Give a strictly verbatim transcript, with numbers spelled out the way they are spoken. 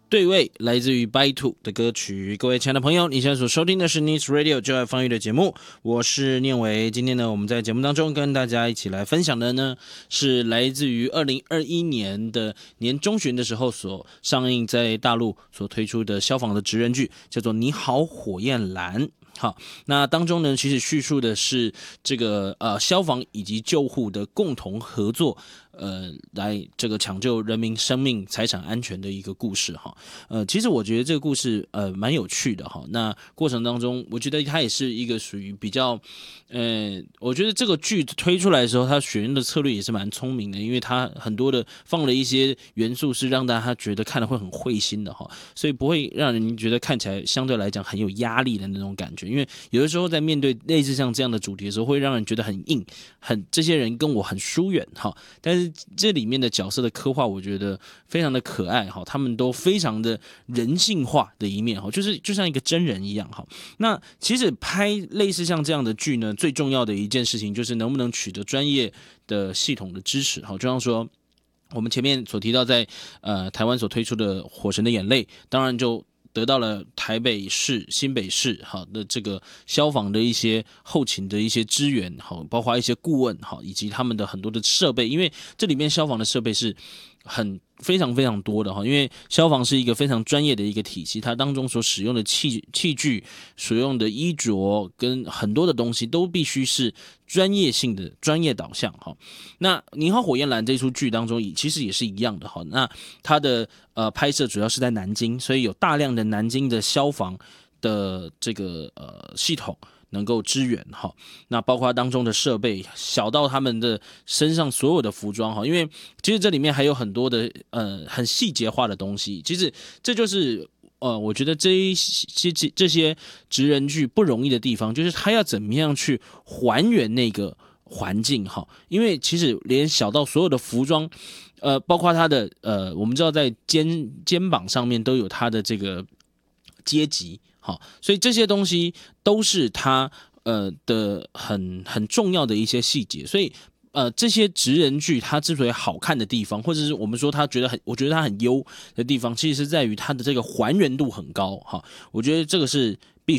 对位来自于白兔的歌曲。各位亲爱的朋友，你现在所收听的是 News Radio 就爱方域的节目，我是念维。今天呢，我们在节目当中跟大家一起来分享的呢，是来自于二零二一年的年中旬的时候所上映在大陆所推出的消防的职人剧，叫做《你好，火焰蓝》。好，那当中呢，其实叙述的是这个呃消防以及救护的共同合作，呃，来这个抢救人民生命财产安全的一个故事哈。呃，其实我觉得这个故事呃蛮有趣的哈。那过程当中，我觉得它也是一个属于比较，呃，我觉得这个剧推出来的时候，它选用的策略也是蛮聪明的，因为它很多的放了一些元素是让大家觉得看了会很会心的哈，所以不会让人觉得看起来相对来讲很有压力的那种感觉。因为有的时候在面对类似像这样的主题的时候，会让人觉得很硬，很这些人跟我很疏远哈。但是这里面的角色的刻画，我觉得非常的可爱哈，他们都非常的人性化的一面哈，就是就像一个真人一样哈。那其实拍类似像这样的剧呢，最重要的一件事情就是能不能取得专业的系统的支持哈，就像说我们前面所提到在呃台湾所推出的《火神的眼泪》，当然就得到了台北市、新北市好的这个消防的一些后勤的一些支援，好，包括一些顾问，好，以及他们的很多的设备，因为这里面消防的设备是很非常非常多的哈，因为消防是一个非常专业的一个体系，它当中所使用的器器具、所用的衣着跟很多的东西都必须是专业性的、专业导向哈。那《你好，火焰蓝》这出剧当中，其实也是一样的哈。那它的呃拍摄主要是在南京，所以有大量的南京的消防的这个呃系统能够支援哈，那包括当中的设备，小到他们的身上所有的服装哈，因为其实这里面还有很多的呃很细节化的东西，其实这就是呃我觉得这一些这些职人剧不容易的地方，就是他要怎么样去还原那个环境哈，因为其实连小到所有的服装，呃，包括他的呃，我们知道在肩肩膀上面都有他的这个阶级。好，所以这些东西都是他呃的很很重要的一些细节，所以呃这些职人剧它之所以好看的地方，或者是我们说他觉得很，我觉得它很优的地方，其实是在于它的这个还原度很高哈，我觉得这个是